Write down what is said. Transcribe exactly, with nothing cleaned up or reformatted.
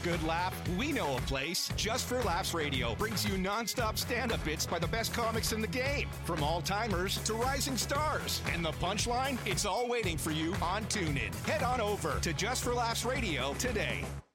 good laugh? We know a place. Just for Laughs Radio brings you nonstop stand-up bits by the best comics in the game, from all-timers to rising stars. And the punchline? It's all waiting for you on TuneIn. Head on over to Just for Laughs Radio today.